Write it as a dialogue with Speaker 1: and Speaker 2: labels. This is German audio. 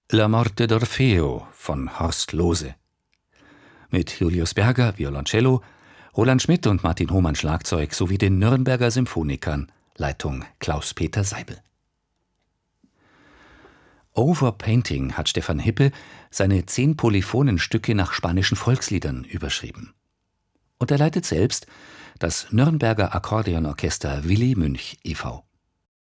Speaker 1: La Morte d'Orfeo von Horst Lohse. Mit Julius Berger, Violoncello, Roland Schmidt und Martin Hohmann Schlagzeug sowie den Nürnberger Symphonikern, Leitung Klaus-Peter Seibel. Overpainting hat Stefan Hippe seine 10 Polyphonenstücke nach spanischen Volksliedern überschrieben. Und er leitet selbst das Nürnberger Akkordeonorchester Willy Münch e.V.